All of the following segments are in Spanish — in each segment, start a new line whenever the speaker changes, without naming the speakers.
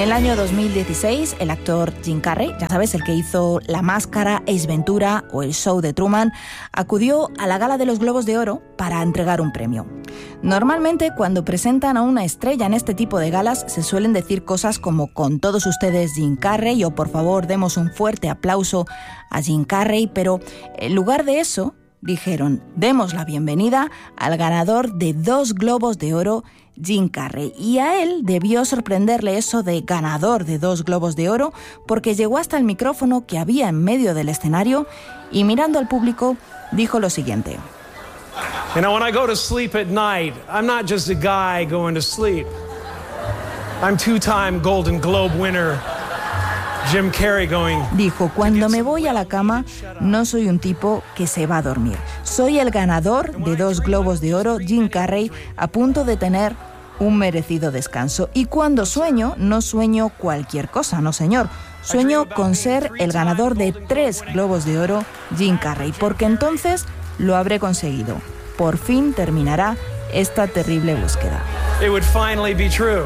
el año 2016, el actor Jim Carrey, ya sabes, el que hizo La Máscara, Ace Ventura o El Show de Truman, acudió a la gala de los Globos de Oro para entregar un premio. Normalmente, cuando presentan a una estrella en este tipo de galas, se suelen decir cosas como "con todos ustedes Jim Carrey" o "por favor, demos un fuerte aplauso a Jim Carrey", pero en lugar de eso, dijeron "demos la bienvenida al ganador de 2 Globos de Oro, Jim Carrey". Y a él debió sorprenderle eso de ganador de 2 Globos de Oro, porque llegó hasta el micrófono que había en medio del escenario y, mirando al público, dijo lo siguiente:
You know, when I go to sleep at night, I'm not just a guy going to sleep. I'm 2-time Golden Globe winner Jim Carrey going.
Dijo, cuando me voy a la cama, no soy un tipo que se va a dormir. Soy el ganador de 2 Globos de Oro, Jim Carrey, a punto de tener un merecido descanso. Y cuando sueño, no sueño cualquier cosa, no señor. Sueño con ser el ganador de 3 Globos de Oro, Jim Carrey, porque entonces lo habré conseguido. Por fin terminará esta terrible búsqueda.
It would finally be true.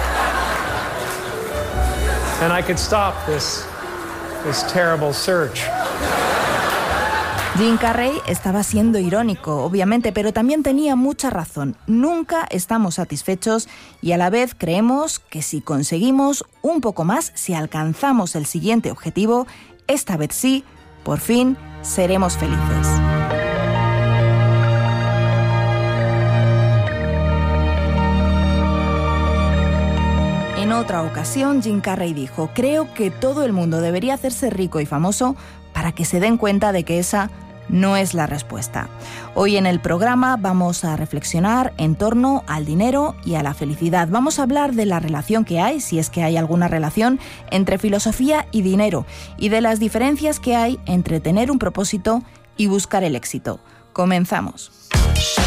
And I could stop this terrible search.
Jim Carrey estaba siendo irónico, obviamente, pero también tenía mucha razón. Nunca estamos satisfechos y a la vez creemos que si conseguimos un poco más, si alcanzamos el siguiente objetivo, esta vez sí, por fin, seremos felices. En otra ocasión, Jim Carrey dijo: creo que todo el mundo debería hacerse rico y famoso para que se den cuenta de que esa no es la respuesta. Hoy en el programa vamos a reflexionar en torno al dinero y a la felicidad. Vamos a hablar de la relación que hay, si es que hay alguna relación, entre filosofía y dinero, y de las diferencias que hay entre tener un propósito y buscar el éxito. Comenzamos.